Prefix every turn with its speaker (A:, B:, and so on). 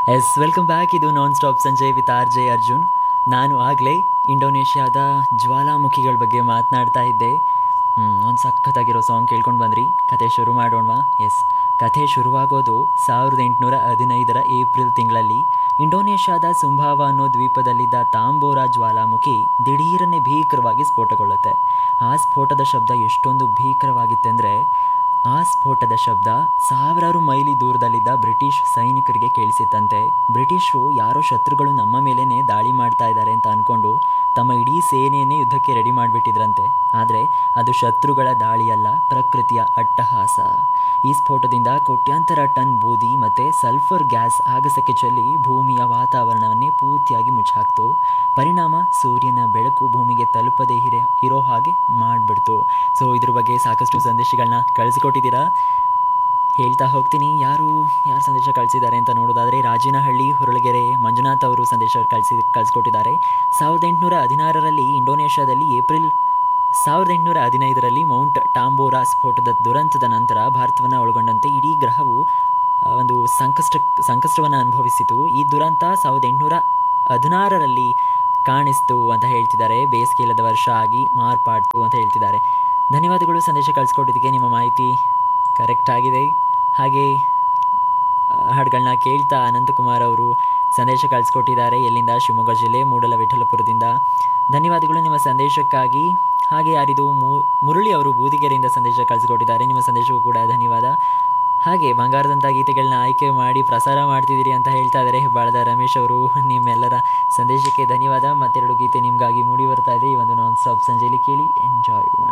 A: S welcome back. ಇದು non stop Sanjay with R J Arjun. ನಾನು ಆಗಲೇ ಇಂಡೋನೇಷ್ಯಾದ ಜ್ವಾಲಾಮುಖಿಗಳ ಬಗ್ಗೆ ಮಾತನಾಡ್ತಾ ಇದ್ದೆ. ಒಂದು ಸಖತ್ತಾಗಿರೋ ಸಾಂಗ್ ಕೇಳ್ಕೊಂಡು ಬಂದ್ರಿ. ಕತೆ ಶುರು ಮಾಡೋಣವಾ? ಎಸ್, ಕಥೆ ಶುರುವಾಗೋದು 1815 ಏಪ್ರಿಲ್ ತಿಂಗಳಲ್ಲಿ. ಇಂಡೋನೇಷ್ಯಾದ ಸುಂಭಾವ ಅನ್ನೋ ದ್ವೀಪದಲ್ಲಿದ್ದ ತಾಂಬೋರಾ ಜ್ವಾಲಾಮುಖಿ ದಿಢೀರನೆ ಭೀಕರವಾಗಿ ಸ್ಫೋಟಗೊಳ್ಳುತ್ತೆ. ಆ ಸ್ಫೋಟದ ಶಬ್ದ ಎಷ್ಟೊಂದು ಭೀಕರವಾಗಿತ್ತೆಂದರೆ, ಆ ಸ್ಫೋಟದ ಶಬ್ದ ಸಾವಿರಾರು ಮೈಲಿ ದೂರದಲ್ಲಿದ್ದ ಬ್ರಿಟಿಷ್ ಸೈನಿಕರಿಗೆ ಕೇಳಿಸಿತ್ತಂತೆ. ಬ್ರಿಟಿಷರು ಯಾರೋ ಶತ್ರುಗಳು ನಮ್ಮ ಮೇಲೇ ದಾಳಿ ಮಾಡ್ತಾ ಇದ್ದಾರೆ ಅಂತ ಅಂದ್ಕೊಂಡು ತಮ್ಮ ಇಡೀ ಸೇನೆಯನ್ನೇ ಯುದ್ಧಕ್ಕೆ ರೆಡಿ ಮಾಡಿಬಿಟ್ಟಿದ್ರಂತೆ. ಆದರೆ ಅದು ಶತ್ರುಗಳ ದಾಳಿಯಲ್ಲ, ಪ್ರಕೃತಿಯ ಅಟ್ಟಹಾಸ. ಈ ಸ್ಫೋಟದಿಂದ ಕೋಟ್ಯಾಂತರ ಟನ್ ಬೂದಿ ಮತ್ತು ಸಲ್ಫರ್ ಗ್ಯಾಸ್ ಆಗಸಕ್ಕೆ ಚೆಲ್ಲಿ ಭೂಮಿಯ ವಾತಾವರಣವನ್ನೇ ಪೂರ್ತಿಯಾಗಿ ಮುಚ್ಚಾಕ್ತು. ಪರಿಣಾಮ ಸೂರ್ಯನ ಬೆಳಕು ಭೂಮಿಗೆ ತಲುಪದೇ ಇರೋ ಹಾಗೆ ಮಾಡಿಬಿಡ್ತು. ಸೊ ಇದ್ರ ಬಗ್ಗೆ ಸಾಕಷ್ಟು ಸಂದೇಶಗಳನ್ನ ಕಳಿಸಿಕೊಟ್ಟಿದ್ದೀರಾ. ಹೇಳ್ತಾ ಹೋಗ್ತೀನಿ. ಯಾರು ಸಂದೇಶ ಕಳಿಸಿದ್ದಾರೆ ಅಂತ ನೋಡೋದಾದರೆ, ರಾಜಿನಹಳ್ಳಿ ಹುರಳಗೆರೆ ಮಂಜುನಾಥ್ ಅವರು ಸಂದೇಶ ಕಳಿಸ್ಕೊಟ್ಟಿದ್ದಾರೆ. 1816 ಇಂಡೋನೇಷ್ಯಾದಲ್ಲಿ ಏಪ್ರಿಲ್ 1815 ಮೌಂಟ್ ಟಾಂಬೋರಾ ಸ್ಫೋಟದ ದುರಂತದ ನಂತರ ಭಾರತವನ್ನು ಒಳಗೊಂಡಂತೆ ಇಡೀ ಗ್ರಹವು ಒಂದು ಸಂಕಷ್ಟವನ್ನು ಅನುಭವಿಸಿತು. ಈ ದುರಂತ 1816 ಕಾಣಿಸ್ತು ಅಂತ ಹೇಳ್ತಿದ್ದಾರೆ. ಬೇಸಿಗೆಯಿಲ್ಲದ ವರ್ಷ ಆಗಿ ಮಾರ್ಪಾಡ್ತು ಅಂತ ಹೇಳ್ತಿದ್ದಾರೆ. ಧನ್ಯವಾದಗಳು ಸಂದೇಶ ಕಳಿಸ್ಕೊಟ್ಟಿದ್ದಕ್ಕೆ. ನಿಮ್ಮ ಮಾಹಿತಿ ಕರೆಕ್ಟ್ ಆಗಿದೆ. ಹಾಗೆ ಹಾಡುಗಳನ್ನ ಕೇಳ್ತಾ ಅನಂತಕುಮಾರ್ ಅವರು ಸಂದೇಶ ಕಳಿಸ್ಕೊಟ್ಟಿದ್ದಾರೆ. ಎಲ್ಲಿಂದ? ಶಿವಮೊಗ್ಗ ಜಿಲ್ಲೆ ಮೂಡಲ ವಿಠಲಪುರದಿಂದ. ಧನ್ಯವಾದಗಳು ನಿಮ್ಮ ಸಂದೇಶಕ್ಕಾಗಿ. ಹಾಗೆ ಯಾರಿದು? ಮುರಳಿ ಅವರು ಬೂದಿಗೆರೆಯಿಂದ ಸಂದೇಶ ಕಳಿಸ್ಕೊಟ್ಟಿದ್ದಾರೆ. ನಿಮ್ಮ ಸಂದೇಶಕ್ಕೂ ಕೂಡ ಧನ್ಯವಾದ. ಹಾಗೆ ಬಂಗಾರದಂಥ ಗೀತೆಗಳನ್ನ ಆಯ್ಕೆ ಮಾಡಿ ಪ್ರಸಾರ ಮಾಡ್ತಿದ್ದೀರಿ ಅಂತ ಹೇಳ್ತಾ ಇದ್ದಾರೆ ಹೆಬ್ಬಾಳದ ರಮೇಶ್ ಅವರು. ನಿಮ್ಮೆಲ್ಲರ ಸಂದೇಶಕ್ಕೆ ಧನ್ಯವಾದ. ಮತ್ತೆರಡು ಗೀತೆ ನಿಮಗಾಗಿ ಮೂಡಿ ಬರ್ತಾ ಇದೆ ಈ ಒಂದು ನಾನ್ ಸ್ಟಾಪ್ ಸಂಜೆಯಲ್ಲಿ. ಕೇಳಿ ಎಂಜಾಯ್ ಮಾಡಿ.